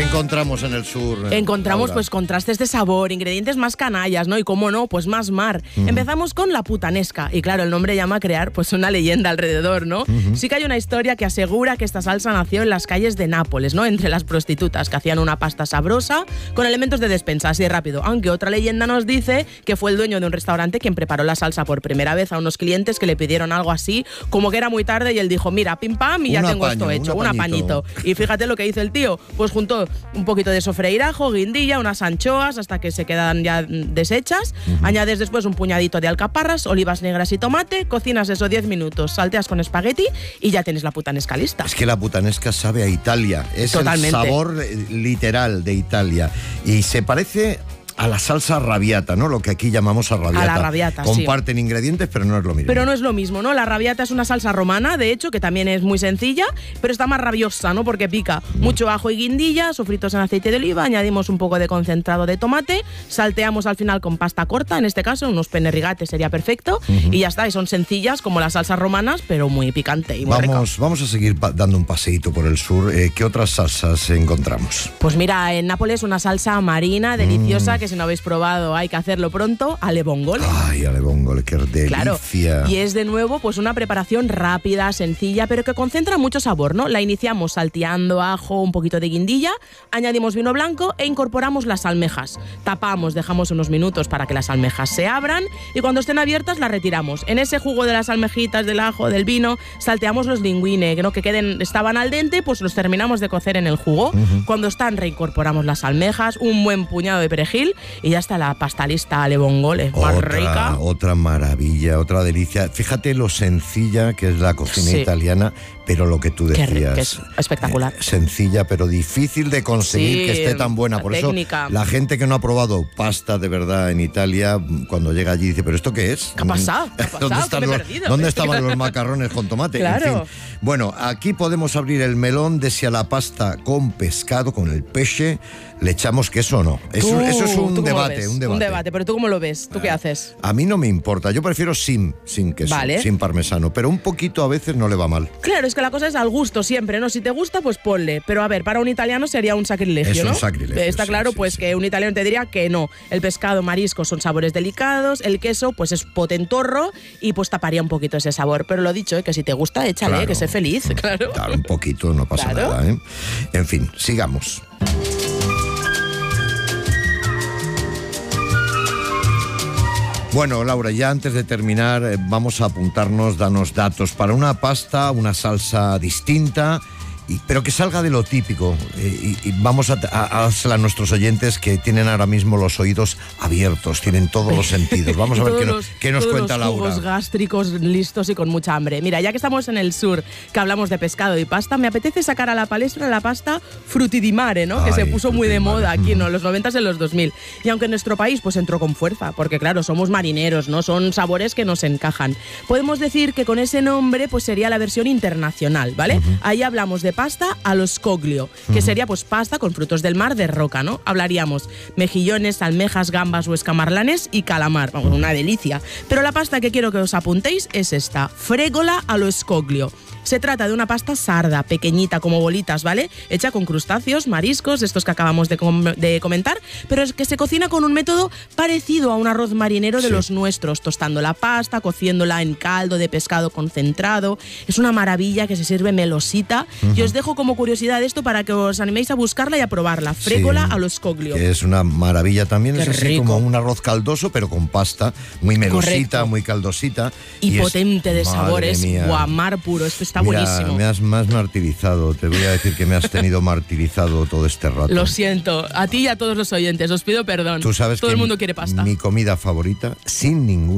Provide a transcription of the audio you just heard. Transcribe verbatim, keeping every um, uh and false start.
encontramos en el sur? Encontramos Laura? pues contrastes de sabor, ingredientes más canallas, ¿no? Y cómo no, pues más mar. Uh-huh. Empezamos con la putanesca. Y claro, el nombre llama a crear pues una leyenda alrededor, ¿no? Uh-huh. Sí que hay una historia que asegura que esta salsa nació en las calles de Nápoles, ¿no? Entre las prostitutas, que hacían una pasta sabrosa con elementos de despensa, así de rápido. Aunque otra leyenda nos dice que fue el dueño de un restaurante quien preparó la salsa por primera vez a unos clientes que le pidieron algo así, como que era muy tarde, y él dijo, mira, pim pam, y ya un tengo apaño, esto hecho, un apañito. Y fíjate lo que hizo el tío, pues juntó un poquito de sofreír ajo, guindilla, unas anchoas hasta que se quedan ya deshechas, uh-huh. Añades después un puñadito de alcaparras, olivas negras y tomate, cocinas eso diez minutos, salteas con espagueti y ya tienes la putanesca lista. Es que la putanesca sabe a Italia, es Totalmente. El sabor literal de Italia y se parece a la salsa arrabbiata, ¿no? Lo que aquí llamamos arrabbiata. A la arrabbiata, Comparten sí. ingredientes, pero no es lo mismo. Pero no es lo mismo, ¿no? La arrabbiata es una salsa romana, de hecho, que también es muy sencilla, pero está más rabiosa, ¿no? Porque pica mm. mucho ajo y guindilla, sofritos en aceite de oliva, añadimos un poco de concentrado de tomate, salteamos al final con pasta corta, en este caso, unos penne rigate sería perfecto, uh-huh. y ya está, y son sencillas como las salsas romanas, pero muy picante y muy vamos, rica. Vamos a seguir pa- dando un paseíto por el sur. Eh, ¿Qué otras salsas encontramos? Pues mira, en Nápoles una salsa marina deliciosa, mm. que si no habéis probado hay que hacerlo pronto, ale vongole. Ay, ale vongole, qué delicia. Claro, y es de nuevo pues una preparación rápida, sencilla, pero que concentra mucho sabor, ¿no? La iniciamos salteando ajo, un poquito de guindilla, añadimos vino blanco e incorporamos las almejas. Tapamos, dejamos unos minutos para que las almejas se abran y cuando estén abiertas las retiramos. En ese jugo de las almejitas, del ajo, del vino, salteamos los linguine, ¿no? Que queden, estaban al dente, pues los terminamos de cocer en el jugo. Uh-huh. Cuando están, reincorporamos las almejas, un buen puñado de perejil y ya está la pasta lista ale vongole, más otra, rica. Otra maravilla, otra delicia. Fíjate lo sencilla que es la cocina sí. italiana, pero lo que tú decías. Qué, que es espectacular. Eh, sencilla, pero difícil de conseguir sí, que esté tan buena. Por técnica. Eso la gente que no ha probado pasta de verdad en Italia, cuando llega allí dice, ¿pero esto qué es? ¿Qué ha pasado? ¿Qué ha pasado? ¿Dónde, están los, perdido, ¿dónde estaban los macarrones con tomate? Claro. En fin. Bueno, aquí podemos abrir el melón de si a la pasta con pescado, con el peche, le echamos queso o no. Eso, tú, eso es un debate, un debate. Un debate, pero ¿tú cómo lo ves? ¿Tú qué haces? A mí no me importa, yo prefiero sin, sin queso, vale. sin parmesano, pero un poquito a veces no le va mal. Claro, es que la cosa es al gusto siempre, ¿no? Si te gusta, pues ponle. Pero a ver, para un italiano sería un sacrilegio, es ¿no? un sacrilegio. Está sí, claro, sí, pues sí. que un italiano te diría que no. El pescado, mariscos son sabores delicados, el queso, pues es potentorro y pues taparía un poquito ese sabor. Pero lo dicho, ¿eh? Que si te gusta, échale, claro. que sé feliz, claro. Claro, un poquito, no pasa claro. nada, ¿eh? En fin, sigamos. Bueno, Laura, ya antes de terminar, eh, vamos a apuntarnos, danos datos para una pasta, una salsa distinta, y, pero que salga de lo típico. Eh, y, y vamos a, a, a, a nuestros oyentes que tienen ahora mismo los oídos abiertos, tienen todos los sentidos. Vamos a ver qué, los, qué nos cuenta los Laura. Jugos gástricos listos y con mucha hambre. Mira, ya que estamos en el sur, que hablamos de pescado y pasta, me apetece sacar a la palestra la pasta frutti di mare, ¿no? Ay, que se puso muy de moda aquí, ¿no? En los noventas y en los dos mil. Y aunque en nuestro país pues entró con fuerza, porque claro, somos marineros, ¿no? Son sabores que nos encajan. Podemos decir que con ese nombre pues sería la versión internacional, ¿vale? Uh-huh. Ahí hablamos de pasta a lo scoglio, que uh-huh. sería pues pasta con frutos del mar de roca, ¿no? Hablaríamos mejillones, almejas, gambas o escamarlanes y calamar. Vamos, una delicia. Pero la pasta que quiero que os apuntéis es esta, fregola a lo scoglio. Se trata de una pasta sarda, pequeñita, como bolitas, ¿vale? Hecha con crustáceos, mariscos, estos que acabamos de, com- de comentar, pero es que se cocina con un método parecido a un arroz marinero de sí. los nuestros, tostando la pasta, cociéndola en caldo de pescado concentrado. Es una maravilla que se sirve melosita. Uh-huh. Y os dejo como curiosidad esto para que os animéis a buscarla y a probarla. Fregola sí, a lo scoglio. Es una maravilla también, Qué es así rico. como un arroz caldoso, pero con pasta, muy melosita, Correcto. muy caldosita. Y, y potente es, de sabores, guamar puro, esto está Mira, buenísimo. Me has más martirizado, te voy a decir que me has tenido martirizado todo este rato. Lo siento, a ti y a todos los oyentes, os pido perdón. Tú sabes Todo que el mundo quiere pasta. Mi comida favorita, sin ningún